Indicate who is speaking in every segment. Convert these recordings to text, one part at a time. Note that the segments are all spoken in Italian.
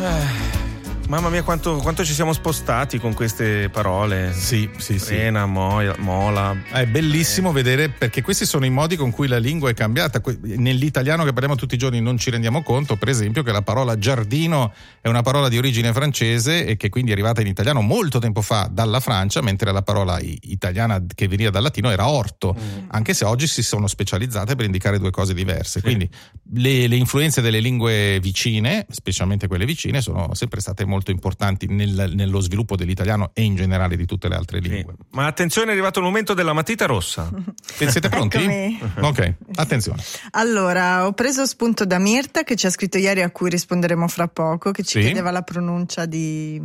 Speaker 1: Mamma mia, quanto ci siamo spostati con queste parole.
Speaker 2: Sì.
Speaker 1: Frena, mola.
Speaker 2: È bellissimo vedere, perché questi sono i modi con cui la lingua è cambiata. Nell'italiano che parliamo tutti i giorni non ci rendiamo conto, per esempio, che la parola giardino è una parola di origine francese e che quindi è arrivata in italiano molto tempo fa dalla Francia, mentre la parola italiana che veniva dal latino era orto, anche se oggi si sono specializzate per indicare due cose diverse. Sì. Quindi le influenze delle lingue vicine, specialmente quelle vicine, sono sempre state molto importanti nello sviluppo dell'italiano e in generale di tutte le altre lingue.
Speaker 1: Sì. Ma attenzione, è arrivato il momento della matita rossa.
Speaker 2: Siete pronti?
Speaker 3: Eccomi.
Speaker 2: Ok, attenzione.
Speaker 3: Allora, ho preso spunto da Mirta, che ci ha scritto ieri, a cui risponderemo fra poco, che ci chiedeva la pronuncia di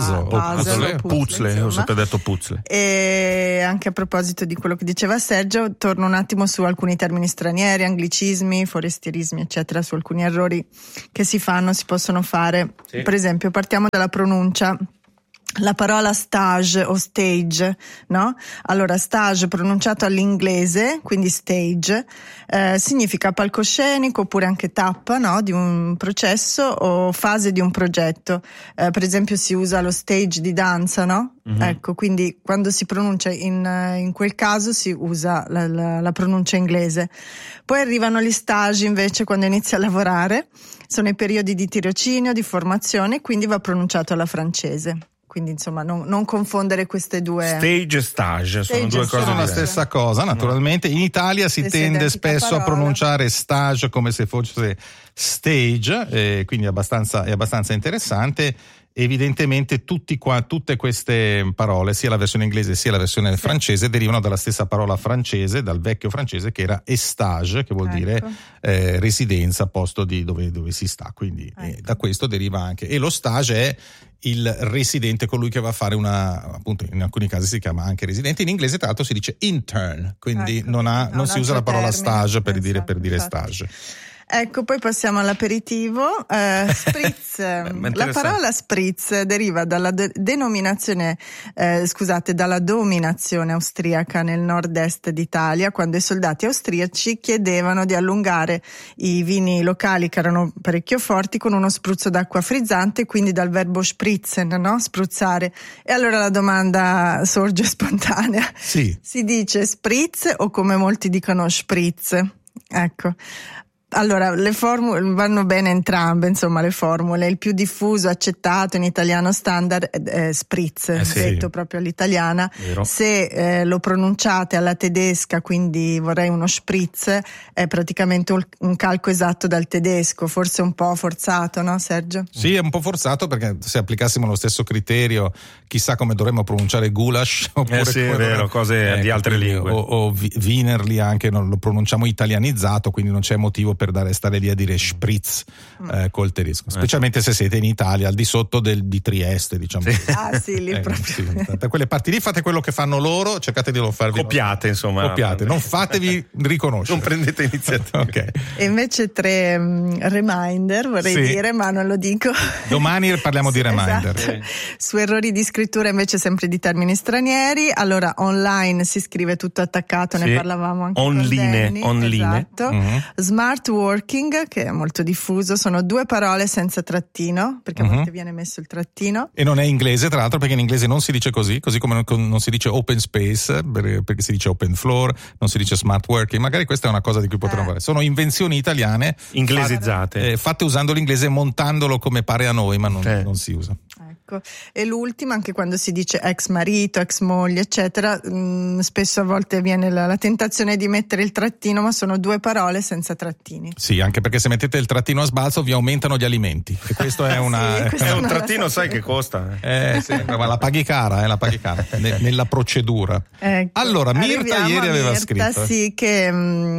Speaker 1: puzzle, ho sempre detto puzzle.
Speaker 3: E anche a proposito di quello che diceva Sergio, torno un attimo su alcuni termini stranieri, anglicismi, forestierismi, eccetera, su alcuni errori che si possono fare. Sì. Per esempio, partiamo dalla pronuncia. La parola stage o stage, no? Allora, stage pronunciato all'inglese, quindi stage, significa palcoscenico oppure anche tappa, no? Di un processo o fase di un progetto. Per esempio si usa lo stage di danza, no? Mm-hmm. Ecco, quindi quando si pronuncia in quel caso si usa la pronuncia inglese. Poi arrivano gli stage invece quando inizi a lavorare, sono i periodi di tirocinio, di formazione, quindi va pronunciato alla francese. Quindi insomma non confondere queste due.
Speaker 1: Stage e stage sono due cose
Speaker 2: sono la stessa cosa, naturalmente. In Italia si tende spesso a pronunciare stage come se fosse stage, quindi è abbastanza interessante. Evidentemente tutte queste parole, sia la versione inglese sia la versione francese, derivano dalla stessa parola francese, dal vecchio francese, che era estage, che vuol dire residenza, posto di dove si sta. Quindi da questo deriva anche. E lo stage è il residente, colui che va a fare appunto in alcuni casi si chiama anche residente. In inglese tra l'altro si dice intern, quindi non si usa la parola stage per dire stage.
Speaker 3: Ecco, poi passiamo all'aperitivo. Spritz. La parola spritz deriva dalla dominazione austriaca nel nord-est d'Italia, quando i soldati austriaci chiedevano di allungare i vini locali che erano parecchio forti con uno spruzzo d'acqua frizzante, quindi dal verbo spritzen, no? Spruzzare. E allora la domanda sorge spontanea.
Speaker 2: Sì.
Speaker 3: Si dice spritz o, come molti dicono, spritz? Ecco. Allora, le formule vanno bene entrambe, insomma, le formule. Il più diffuso, accettato in italiano standard è spritz, detto proprio all'italiana.
Speaker 1: Vero.
Speaker 3: Se lo pronunciate alla tedesca, quindi vorrei uno spritz, è praticamente un calco esatto dal tedesco, forse un po' forzato, no Sergio?
Speaker 2: Sì, è un po' forzato, perché se applicassimo lo stesso criterio, chissà come dovremmo pronunciare goulash, oppure
Speaker 1: è vero, cose di altre lingue.
Speaker 2: O Wienerli anche, non lo pronunciamo italianizzato, quindi non c'è motivo per stare lì a dire spritz col tedesco, specialmente se siete in Italia, al di sotto di Trieste, diciamo.
Speaker 3: Sì, lì proprio.
Speaker 2: Sì, da quelle parti lì fate quello che fanno loro, cercate di non farvi
Speaker 1: copiate,
Speaker 2: non fatevi riconoscere,
Speaker 1: non prendete iniziativa.
Speaker 2: Okay.
Speaker 3: E invece 3 reminder vorrei dire, ma non lo dico.
Speaker 2: Domani parliamo di reminder.
Speaker 3: Esatto. Su errori di scrittura invece sempre di termini stranieri. Allora, online si scrive tutto attaccato, ne parlavamo anche
Speaker 1: online.
Speaker 3: Esatto. Smart working, che è molto diffuso, sono 2 parole senza trattino, perché a volte viene messo il trattino.
Speaker 2: E non è inglese, tra l'altro, perché in inglese non si dice così come non si dice open space, perché si dice open floor, non si dice smart working. Magari questa è una cosa di cui potremmo parlare. Sono invenzioni italiane
Speaker 1: inglesizzate,
Speaker 2: fatte usando l'inglese, montandolo come pare a noi, ma non si usa.
Speaker 3: Ecco. E l'ultima, anche quando si dice ex marito, ex moglie, eccetera, spesso a volte viene la tentazione di mettere il trattino, ma sono 2 parole senza trattini.
Speaker 2: Sì, anche perché se mettete il trattino a sbalzo vi aumentano gli alimenti, e questo è
Speaker 1: è un trattino, sai che costa?
Speaker 2: Ma la paghi cara, nella procedura.
Speaker 3: Ecco.
Speaker 2: Allora, Mirta ieri aveva scritto.
Speaker 3: Sì, che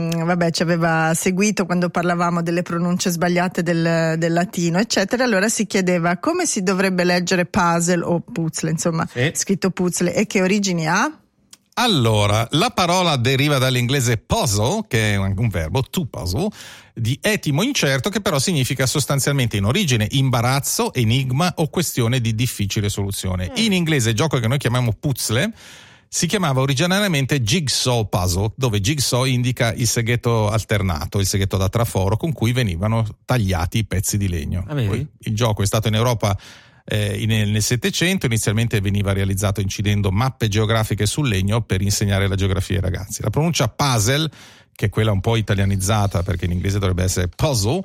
Speaker 3: ci aveva seguito quando parlavamo delle pronunce sbagliate del latino, eccetera. Allora si chiedeva come si dovrebbe leggere puzzle o puzzle, insomma, scritto puzzle, e che origini ha?
Speaker 2: Allora, la parola deriva dall'inglese puzzle, che è un verbo, to puzzle, di etimo incerto, che però significa sostanzialmente in origine imbarazzo, enigma o questione di difficile soluzione. In inglese il gioco che noi chiamiamo puzzle si chiamava originariamente Jigsaw Puzzle, dove jigsaw indica il seghetto alternato, il seghetto da traforo con cui venivano tagliati i pezzi di legno. Poi, il gioco è stato in Europa nel Settecento, inizialmente veniva realizzato incidendo mappe geografiche sul legno per insegnare la geografia ai ragazzi. La pronuncia puzzle, che è quella un po' italianizzata perché in inglese dovrebbe essere puzzle,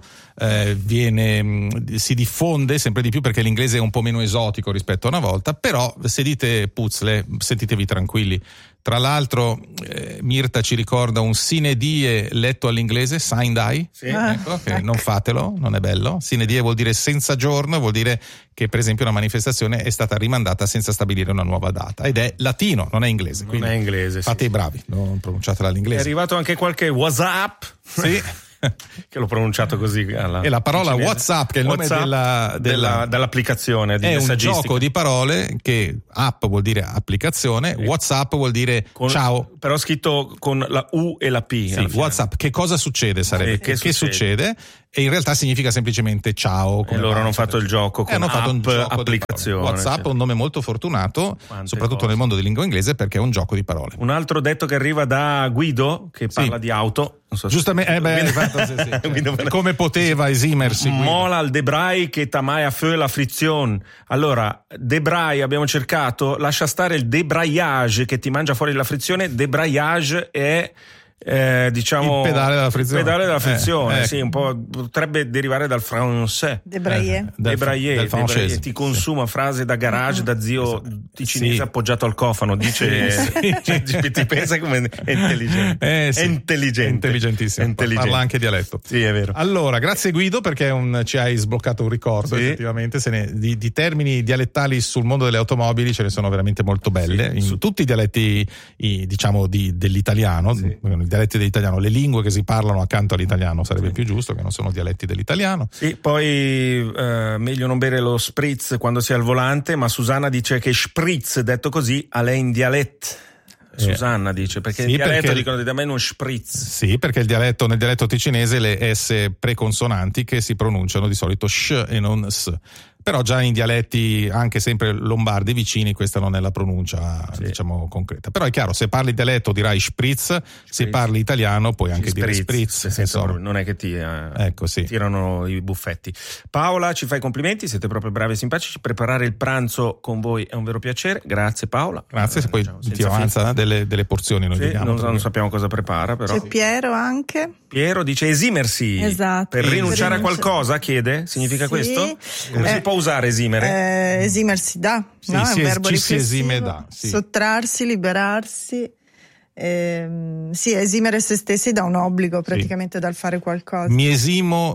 Speaker 2: si diffonde sempre di più perché l'inglese è un po' meno esotico rispetto a una volta, però se dite puzzle sentitevi tranquilli. Tra l'altro Mirta ci ricorda un sine die letto all'inglese, sine die,
Speaker 1: sì.
Speaker 2: Ecco, che non fatelo, non è bello. Sine die vuol dire senza giorno, vuol dire che per esempio una manifestazione è stata rimandata senza stabilire una nuova data, ed è latino, non è inglese.
Speaker 1: Non è inglese,
Speaker 2: fate i bravi, non pronunciatela all'inglese.
Speaker 1: È arrivato anche qualche WhatsApp?
Speaker 2: Sì.
Speaker 1: Che l'ho pronunciato così.
Speaker 2: E la parola WhatsApp, che è il nome
Speaker 1: dell'applicazione di
Speaker 2: è un gioco di parole, che app vuol dire applicazione, WhatsApp vuol dire ciao,
Speaker 1: però scritto con la U e la P.
Speaker 2: Sì, WhatsApp, che cosa succede sarebbe? Che succede? E in realtà significa semplicemente ciao.
Speaker 1: E loro hanno fatto il gioco con
Speaker 2: hanno fatto un gioco
Speaker 1: applicazione.
Speaker 2: WhatsApp è un nome molto fortunato, soprattutto nel mondo di lingua inglese, perché è un gioco di parole.
Speaker 1: Un altro detto che arriva da Guido, che parla di auto. Non so
Speaker 2: giustamente, come poteva esimersi?
Speaker 1: Mola al Debray che tamai a feu la frizione. Allora, Debray abbiamo cercato, lascia stare il debrayage che ti mangia fuori la frizione. Debrayage è diciamo
Speaker 2: il pedale della frizione.
Speaker 1: Sì, un po' potrebbe derivare dal français. Debrayer, ti consuma, frase da garage da zio ticinese appoggiato al cofano, dice GPT. Pensa come è intelligente. È
Speaker 2: intelligentissimo. Parla anche dialetto.
Speaker 1: Sì, è vero.
Speaker 2: Allora, grazie Guido, perché ci hai sbloccato un ricordo. Effettivamente di termini dialettali sul mondo delle automobili ce ne sono veramente molto belle, in tutti i dialetti diciamo dell'italiano. I dialetti dell'italiano, le lingue che si parlano accanto all'italiano sarebbe più giusto, che non sono dialetti dell'italiano.
Speaker 1: Sì, poi meglio non bere lo spritz quando si è al volante, ma Susanna dice che spritz, detto così, a lei in dialetto. Susanna dice, perché in dialetto dicono da me non spritz.
Speaker 2: Sì, perché nel dialetto ticinese le S preconsonanti che si pronunciano di solito sh e non s. Però già in dialetti anche sempre lombardi vicini questa non è la pronuncia diciamo concreta. Però è chiaro, se parli dialetto dirai spritz, se parli italiano puoi anche dire spritz.
Speaker 1: Non è che ti tirano i buffetti. Paola, ci fai complimenti, siete proprio bravi e simpatici. Preparare il pranzo con voi è un vero piacere. Grazie Paola.
Speaker 2: Grazie, se poi ti avanza delle porzioni noi vediamo.
Speaker 1: Non sappiamo cosa prepara, però.
Speaker 3: C'è Piero anche.
Speaker 1: Piero dice esimersi.
Speaker 3: Esatto.
Speaker 1: Per rinunciare a qualcosa, chiede? Significa questo? Come si può usare esimere?
Speaker 3: Esimersi da,
Speaker 2: sì,
Speaker 3: no? È un verbo
Speaker 2: ci si
Speaker 3: riflessivo.
Speaker 2: esime da. Sì.
Speaker 3: Sottrarsi, liberarsi. Esimere se stessi da un obbligo, praticamente dal fare qualcosa.
Speaker 2: Mi esimio,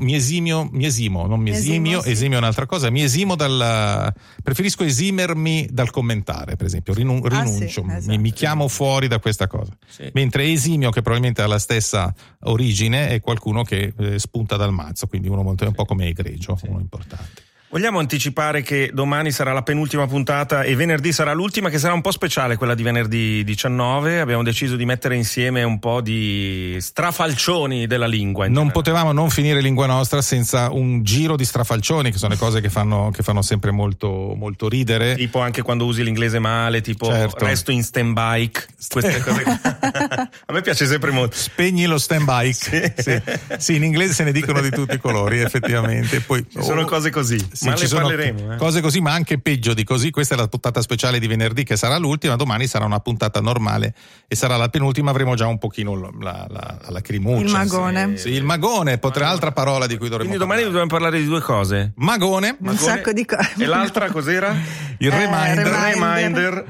Speaker 2: esimio è un'altra cosa. Mi esimo preferisco esimermi dal commentare, per esempio, rinuncio, mi chiamo fuori da questa cosa. Mentre esimio, che probabilmente ha la stessa origine, è qualcuno che spunta dal mazzo, quindi uno molto un po' come egregio, uno importante.
Speaker 1: Vogliamo anticipare che domani sarà la penultima puntata e venerdì sarà l'ultima, che sarà un po' speciale, quella di venerdì 19. Abbiamo deciso di mettere insieme un po' di strafalcioni della lingua.
Speaker 2: Non potevamo non finire Lingua Nostra senza un giro di strafalcioni, che sono le cose che fanno sempre molto, molto ridere.
Speaker 1: Tipo anche quando usi l'inglese male, tipo resto in stand-by, queste cose. A me piace sempre molto.
Speaker 2: Spegni lo stand-by. Sì, in inglese se ne dicono di tutti i colori, effettivamente. Poi
Speaker 1: sono cose così. Ma ne parleremo.
Speaker 2: Cose così, ma anche peggio di così. Questa è la puntata speciale di venerdì, che sarà l'ultima. Domani sarà una puntata normale e sarà la penultima. Avremo già un pochino la lacrimuccia.
Speaker 3: Il magone.
Speaker 2: Sì, il magone, altra parola di cui dovremo
Speaker 1: Quindi domani dobbiamo parlare di due cose.
Speaker 2: Magone.
Speaker 3: Un sacco di cose.
Speaker 1: E l'altra cos'era?
Speaker 2: Il reminder.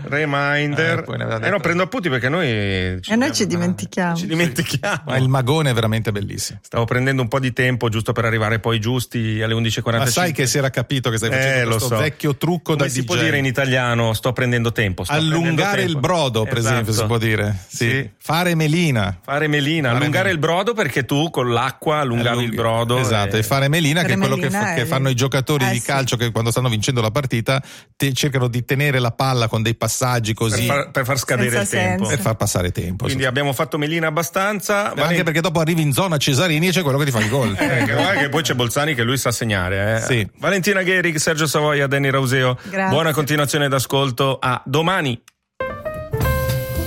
Speaker 1: No, prendo appunti perché noi
Speaker 3: ci dimentichiamo.
Speaker 2: Ma il magone è veramente bellissimo.
Speaker 1: Stavo prendendo un po' di tempo giusto per arrivare poi giusti alle 11:45.
Speaker 2: Ma sai che si era capito che stai facendo questo vecchio trucco da DJ.
Speaker 1: Si può dire in italiano, sto prendendo tempo.
Speaker 2: Allungare il brodo, per esempio, si può dire. Sì. Fare melina.
Speaker 1: Allungare il brodo, perché tu con l'acqua allungavi il brodo.
Speaker 2: Esatto, e fare melina, che è quello che fanno i giocatori di calcio, che quando stanno vincendo la partita cercano di tenere la palla con dei passaggi così.
Speaker 1: Per far scadere il tempo.
Speaker 2: Per far passare tempo.
Speaker 1: Quindi abbiamo fatto melina abbastanza.
Speaker 2: Anche perché dopo arrivi in zona Cesarini e c'è quello che ti fa il gol.
Speaker 1: Che poi c'è Bolzani che lui sa segnare.
Speaker 2: Sì.
Speaker 1: Valentina Gherig, Sergio Savoia, Danny Rauseo.
Speaker 3: Grazie.
Speaker 1: Buona continuazione d'ascolto, a domani.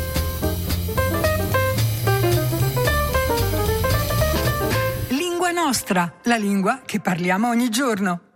Speaker 4: nostra, la lingua che parliamo ogni giorno.